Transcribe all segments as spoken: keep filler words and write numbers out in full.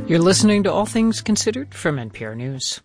You're listening to All Things Considered from N P R News.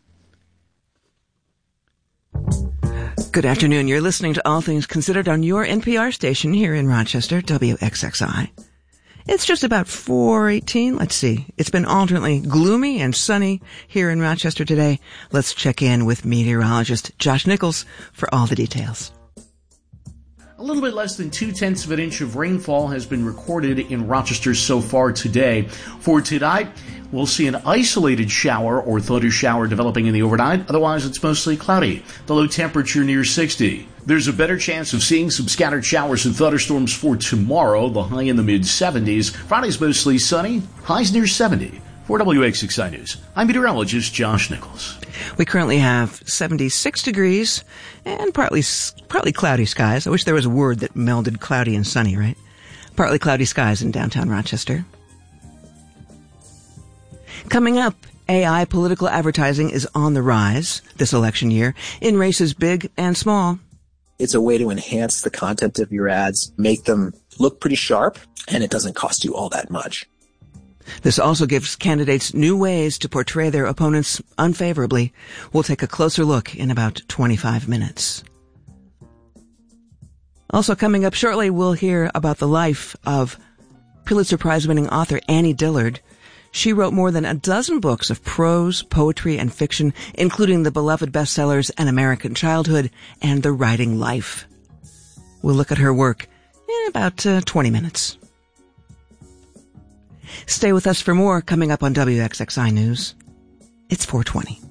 Good afternoon. You're listening to All Things Considered on your N P R station here in Rochester, W X X I. It's just about four eighteen. Let's see. It's been alternately gloomy and sunny here in Rochester today. Let's check in with meteorologist Josh Nichols for all the details. A little bit less than two-tenths of an inch of rainfall has been recorded in Rochester so far today. For tonight, we'll see an isolated shower or thunder shower developing in the overnight. Otherwise, it's mostly cloudy. The low temperature near sixty. There's a better chance of seeing some scattered showers and thunderstorms for tomorrow. The high in the mid-seventies. Friday's mostly sunny. Highs near seventy. For W X X I News, I'm meteorologist Josh Nichols. We currently have seventy-six degrees and partly partly cloudy skies. I wish there was a word that melded cloudy and sunny, right? Partly cloudy skies in downtown Rochester. Coming up, A I political advertising is on the rise this election year in races big and small. It's a way to enhance the content of your ads, make them look pretty sharp, and it doesn't cost you all that much. This also gives candidates new ways to portray their opponents unfavorably. We'll take a closer look in about twenty-five minutes. Also coming up shortly, we'll hear about the life of Pulitzer Prize-winning author Annie Dillard. She wrote more than a dozen books of prose, poetry, and fiction, including the beloved bestsellers An American Childhood and The Writing Life. We'll look at her work in about uh, twenty minutes. Stay with us for more coming up on W X X I News. It's four twenty.